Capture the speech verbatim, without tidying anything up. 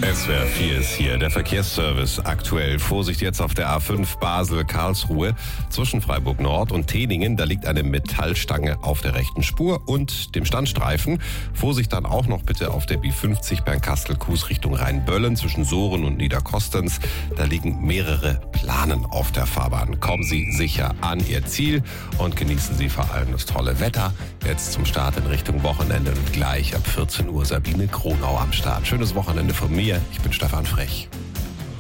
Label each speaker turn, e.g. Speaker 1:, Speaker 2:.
Speaker 1: S W R vier ist hier, der Verkehrsservice. Aktuell Vorsicht jetzt auf der A fünf Basel-Karlsruhe zwischen Freiburg Nord und Teningen. Da liegt eine Metallstange auf der rechten Spur und dem Standstreifen. Vorsicht dann auch noch bitte auf der B fünfzig Bernkastel-Kues Richtung Rheinböllen zwischen Sohren und Niederkostens. Da liegen mehrere Planen auf der Fahrbahn. Kommen Sie sicher an Ihr Ziel und genießen Sie vor allem das tolle Wetter. Jetzt zum Start in Richtung Wochenende und gleich ab vierzehn Uhr Sabine Kronau am Start. Schönes Wochenende von mir. Ich bin Stefan Frech.